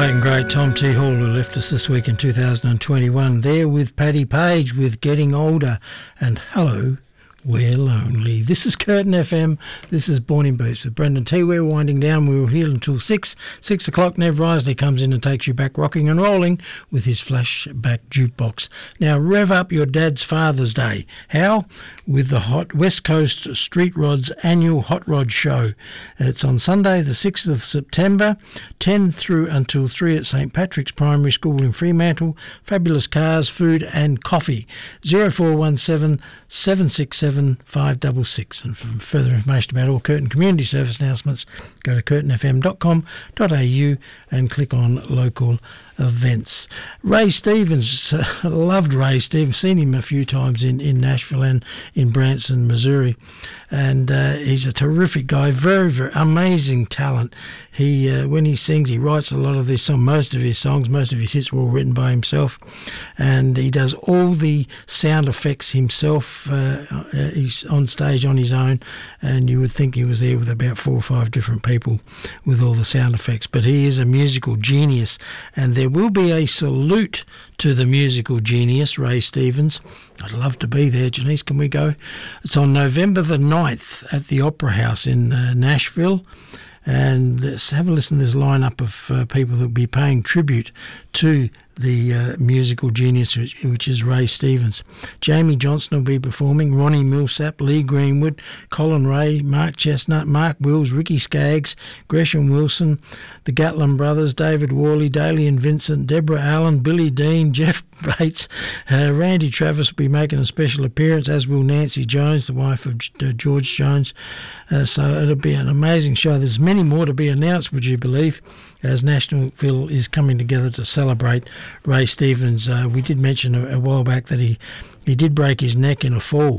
late and great Tom T. Hall, who left us this week in 2021. There with Paddy Page with Getting Older and Hello, We're Lonely. This is Curtin FM. This is Born in Boots with Brendan T. We're winding down. We were here until 6 o'clock. Nev Risley comes in and takes you back rocking and rolling with his flashback jukebox. Now, rev up your dad's Father's Day. How? With the Hot West Coast Street Rods annual Hot Rod Show. It's on Sunday, the 6th of September, 10 through until 3 at St. Patrick's Primary School in Fremantle. Fabulous cars, food and coffee. 0417 767 566. And for further information about all Curtin Community Service announcements, go to curtinfm.com.au and click on local events. Ray Stevens, loved Ray Stevens, seen him a few times in Nashville and in Branson, Missouri, and he's a terrific guy, very, very amazing talent. He when he sings, he writes a lot of this song, most of his hits were all written by himself, and he does all the sound effects himself. He's on stage on his own, and you would think he was there with about 4 or 5 different people with all the sound effects, but he is a musical genius, and there will be a salute to the musical genius, Ray Stevens. I'd love to be there. Janice, can we go? It's on November the 9th at the Opera House in Nashville. And let's have a listen to this lineup of people that will be paying tribute to the musical genius, which is Ray Stevens. Jamie Johnson will be performing, Ronnie Millsap, Lee Greenwood, Colin Ray, Mark Chestnut, Mark Wills, Ricky Skaggs, Gresham Wilson, the Gatlin Brothers, David Worley, Dalian Vincent, Deborah Allen, Billy Dean, Jeff Bates, Randy Travis will be making a special appearance, as will Nancy Jones, the wife of George Jones. So it'll be an amazing show. There's many more to be announced, would you believe, as Nashville is coming together to celebrate Ray Stevens. We did mention a while back that he did break his neck in a fall,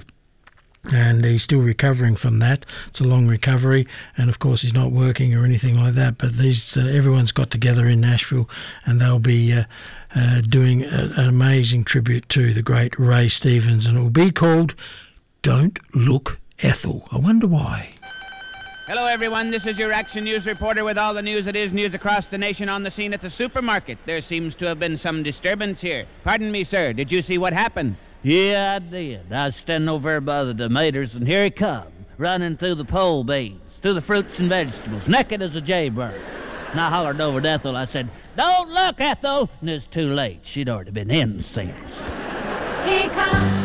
and he's still recovering from that. It's a long recovery, and of course he's not working or anything like that, but everyone's got together in Nashville, and they'll be doing an amazing tribute to the great Ray Stevens, and it will be called Don't Look Ethel. I wonder why. Hello, everyone. This is your Action News reporter with all the news that is news across the nation on the scene at the supermarket. There seems to have been some disturbance here. Pardon me, sir. Did you see what happened? Yeah, I did. I was standing over there by the tomatoes, and here he come, running through the pole beans, through the fruits and vegetables, naked as a jaybird. And I hollered over to Ethel. I said, "Don't look, Ethel!" And it's too late. She'd already been incensed. Here comes